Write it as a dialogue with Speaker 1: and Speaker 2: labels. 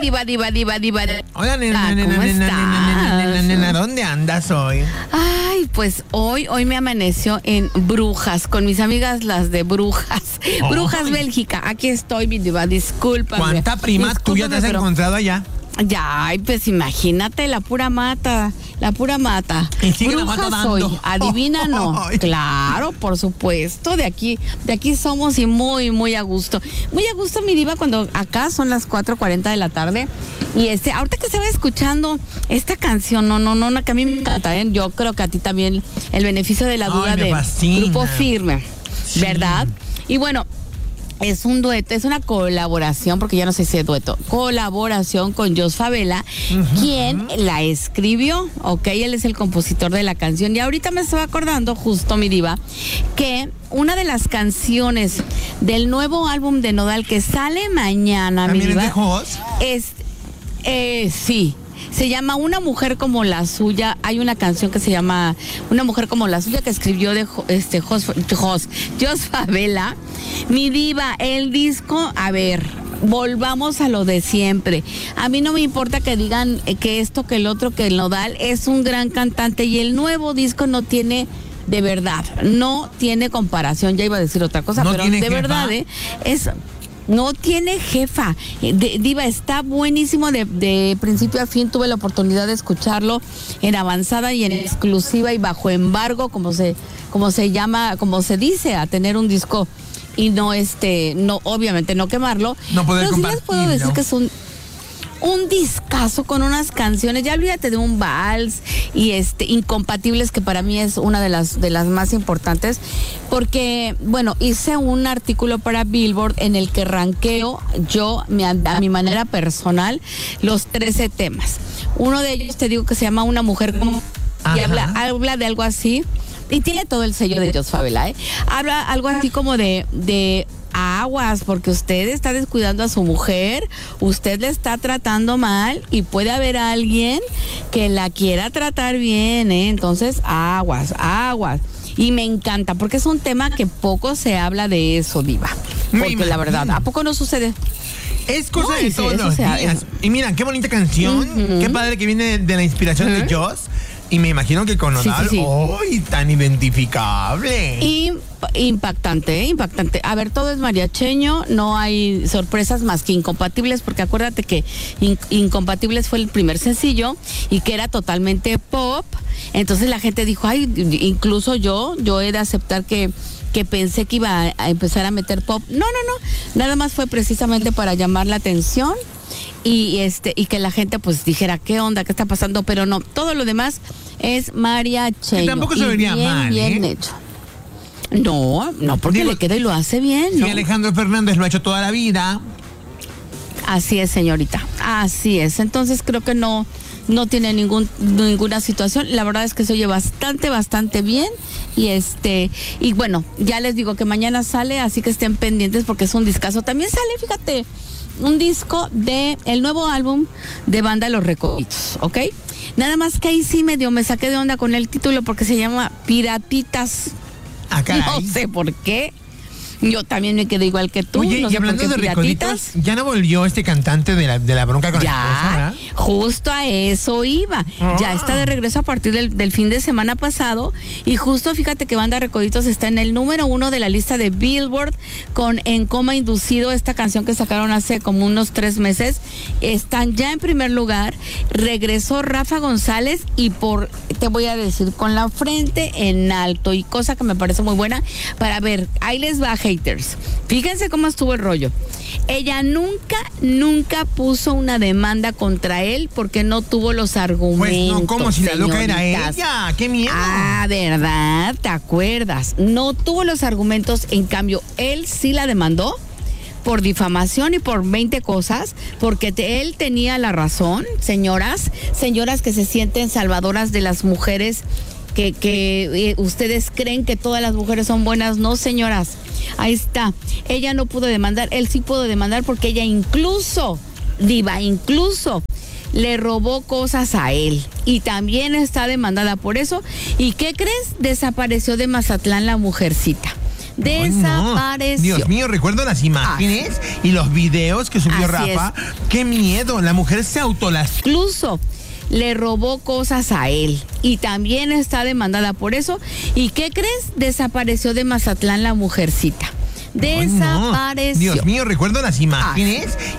Speaker 1: diva.
Speaker 2: Hola,
Speaker 1: ¿Cómo estás?
Speaker 2: ¿Dónde andas hoy?
Speaker 1: Ay, pues hoy me amaneció en Brujas, con mis amigas las de Brujas. Brujas Bélgica, aquí estoy, mi diva, discúlpame.
Speaker 2: ¿Cuánta prima tuya te has encontrado allá?
Speaker 1: Ya, ay, pues imagínate, la pura mata.
Speaker 2: Y sigue la
Speaker 1: Brujas
Speaker 2: mata dando.
Speaker 1: soy, adivina no.
Speaker 2: Ay.
Speaker 1: Claro, por supuesto, de aquí somos y muy a gusto. Muy a gusto, mi diva, cuando acá son las 4:40 de la tarde. Y ahorita que se va escuchando esta canción, no, que a mí me encanta, ¿eh? Yo creo que a ti también, el beneficio de la duda
Speaker 2: me
Speaker 1: de
Speaker 2: fascina.
Speaker 1: Grupo Firme,
Speaker 2: Sí.
Speaker 1: ¿verdad? Y bueno, es un dueto, es una colaboración, porque ya no sé si es dueto, colaboración con Jos Favela, quien la escribió, ¿ok? Él es el compositor de la canción. Y ahorita me estaba acordando, justo, mi diva, que una de las canciones del nuevo álbum de Nodal que sale mañana, mi
Speaker 2: ¿También es
Speaker 1: diva,
Speaker 2: de Jos?
Speaker 1: sí. Se llama Una Mujer Como la Suya. Hay una canción que se llama Una Mujer Como la Suya que escribió de Jos Favela. Mi diva, el disco, a ver, volvamos a lo de siempre. A mí no me importa que digan que esto, que el otro, que el Nodal es un gran cantante y el nuevo disco no tiene, de verdad, no tiene comparación. Ya iba a decir otra cosa,
Speaker 2: ¿No
Speaker 1: pero
Speaker 2: tiene
Speaker 1: de
Speaker 2: jefa?
Speaker 1: verdad, no tiene jefa. Diva, está buenísimo de principio a fin. Tuve la oportunidad de escucharlo en avanzada y en exclusiva y bajo embargo, como se llama, como se dice, a tener un disco y no, obviamente no quemarlo.
Speaker 2: No poder
Speaker 1: pero sí les puedo decir
Speaker 2: compartirlo.
Speaker 1: que es un discazo con unas canciones, ya olvídate de un vals y Incompatibles, que para mí es una de las más importantes, porque bueno, hice un artículo para Billboard en el que ranqueo yo a mi manera personal los 13 temas. Uno de ellos te digo que se llama Una Mujer Como, y habla de algo así, y tiene todo el sello de Jos Favela, habla algo así como de aguas, porque usted está descuidando a su mujer, usted le está tratando mal y puede haber alguien que la quiera tratar bien, entonces aguas. Y me encanta, porque es un tema que poco se habla de eso, diva. Porque la verdad, ¿a poco no sucede?
Speaker 2: Es cosa
Speaker 1: No,
Speaker 2: de todos los días. Y mira, qué bonita canción, qué padre que viene de la inspiración de Jos. Y me imagino que con Nodal,
Speaker 1: Sí.
Speaker 2: ¡ay, tan identificable!
Speaker 1: Impactante. A ver, todo es mariacheño, no hay sorpresas más que Incompatibles, porque acuérdate que Incompatibles fue el primer sencillo y que era totalmente pop. Entonces la gente dijo, ay, incluso yo he de aceptar que pensé que iba a empezar a meter pop. No, nada más fue precisamente para llamar la atención. Y que la gente pues dijera, ¿qué onda? ¿Qué está pasando? Pero no, todo lo demás es mariacheño.
Speaker 2: Que tampoco se vería mal,
Speaker 1: bien hecho. No, porque le queda y lo hace bien,
Speaker 2: Sí,
Speaker 1: ¿no?
Speaker 2: Alejandro Fernández lo ha hecho toda la vida.
Speaker 1: Así es, señorita. Así es. Entonces creo que no tiene ninguna situación. La verdad es que se oye bastante bien. Y bueno, ya les digo que mañana sale, así que estén pendientes porque es un discazo. También sale, fíjate, un disco de el nuevo álbum de Banda Los Recoditos, ¿ok? Nada más que ahí sí medio me saqué de onda con el título porque se llama Piratitas.
Speaker 2: Ah, caray.
Speaker 1: No sé por qué. Yo también me quedé igual que tú.
Speaker 2: Oye,
Speaker 1: no
Speaker 2: y
Speaker 1: sé
Speaker 2: hablando
Speaker 1: por qué
Speaker 2: de
Speaker 1: Piratitas.
Speaker 2: Recoditos, ya no volvió este cantante de la bronca con la esposa,
Speaker 1: Ya,
Speaker 2: ¿verdad?
Speaker 1: justo a eso iba. Ya está de regreso a partir del fin de semana pasado. Y justo fíjate que Banda Recoditos está en el número 1 de la lista de Billboard con En Coma Inducido, esta canción que sacaron hace como unos 3 meses. Están ya en primer lugar. Regresó Rafa González y te voy a decir, con la frente en alto, y cosa que me parece muy buena para ver. Ahí les va, haters. Fíjense cómo estuvo el rollo. Ella nunca puso una demanda contra él porque no tuvo los argumentos.
Speaker 2: Pues no, como si la loca era
Speaker 1: señoritas.
Speaker 2: ella. ¡Qué miedo!
Speaker 1: Ah, ¿verdad? ¿Te acuerdas? No tuvo los argumentos, en cambio, él sí la demandó por difamación y por 20 cosas, porque él tenía la razón, señoras que se sienten salvadoras de las mujeres, que ustedes creen que todas las mujeres son buenas. No, señoras, ahí está. Ella no pudo demandar, él sí pudo demandar porque ella incluso le robó cosas a él y también está demandada por eso. ¿Y qué crees? Desapareció de Mazatlán la mujercita. Desapareció.
Speaker 2: Dios mío, recuerdo las imágenes y los videos que subió
Speaker 1: Así
Speaker 2: Rafa. Qué miedo, la mujer se autolastimó.
Speaker 1: Incluso le robó cosas a él y también está demandada por eso. ¿Y qué crees? Desapareció de Mazatlán la mujercita. Desapareció.
Speaker 2: Dios mío, recuerdo las imágenes